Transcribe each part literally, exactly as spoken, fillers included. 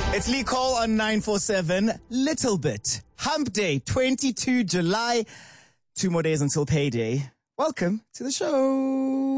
It's Lee Cole on nine four seven. Little bit. Hump Day, twenty-second of July. Two more days until payday. Welcome to the show.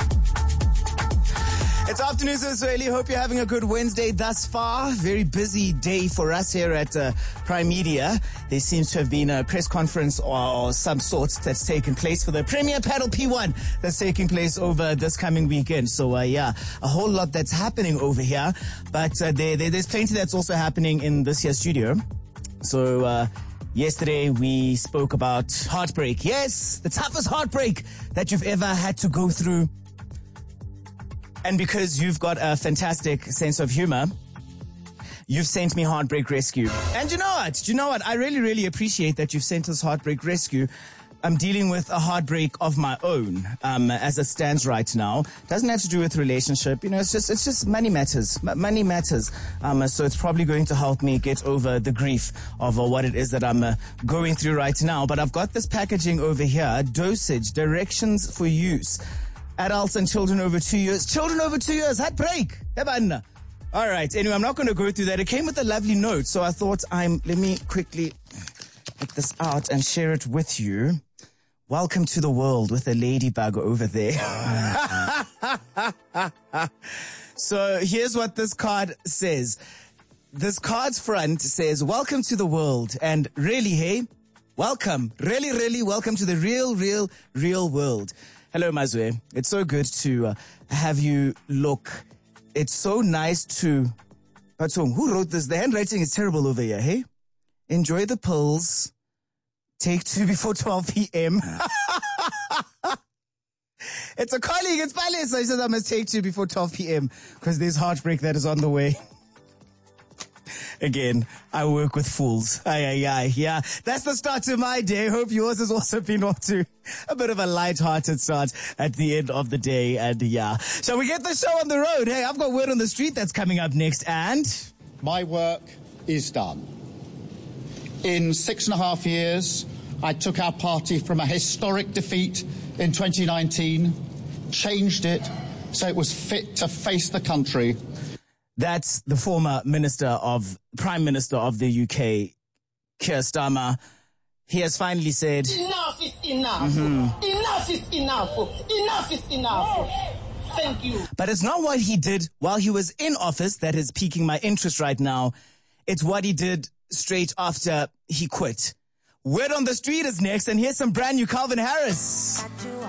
It's afternoon, so Swahili. Hope you're having a good Wednesday thus far. Very busy day for us here at uh, Prime Media. There seems to have been a press conference or, or some sort that's taken place for the Premier Paddle P one that's taking place over this coming weekend. So, uh, yeah, a whole lot that's happening over here. But uh, there, there, there's plenty that's also happening in this here studio. So, uh, yesterday we spoke about heartbreak. Yes, the toughest heartbreak that you've ever had to go through. And because you've got a fantastic sense of humor, you've sent me Heartbreak Rescue. And you know what? Do you know what? I really, really appreciate that you've sent us Heartbreak Rescue. I'm dealing with a heartbreak of my own, um, as it stands right now. Doesn't have to do with relationship. You know, it's just, it's just money matters. M- money matters. Um, so it's probably going to help me get over the grief of uh, what it is that I'm uh, going through right now. But I've got this packaging over here. Dosage, directions for use. Adults and children over two years. Children over two years. Heartbreak. All right. Anyway, I'm not going to go through that. It came with a lovely note. So I thought I'm, let me quickly get this out and share it with you. Welcome to the world with a ladybug over there. So here's what this card says. This card's front says, welcome to the world. And really, hey, welcome. Really, really welcome to the real, real, real world. Hello, Mazwe. It's so good to uh, have you look. It's so nice to... But so, who wrote this? The handwriting is terrible over here, hey? Enjoy the pills. Take two before twelve p.m. It's a colleague. It's Palace. He says I must take two before twelve p.m. because there's heartbreak that is on the way. Again, I work with fools. Aye, aye, aye. Yeah, that's the start to my day. Hope yours has also been off to a bit of a light-hearted start at the end of the day. And yeah, shall we get the show on the road? Hey, I've got Word on the Street that's coming up next. And my work is done. In six and a half years, I took our party from a historic defeat in twenty nineteen, changed it so it was fit to face the country. That's the former minister of, Prime Minister of the U K, Keir Starmer. He has finally said, enough is enough. Mm-hmm. Enough is enough. Enough is enough. Thank you. But it's not what he did while he was in office that is piquing my interest right now. It's what he did straight after he quit. Word on the Street is next, and here's some brand new Calvin Harris.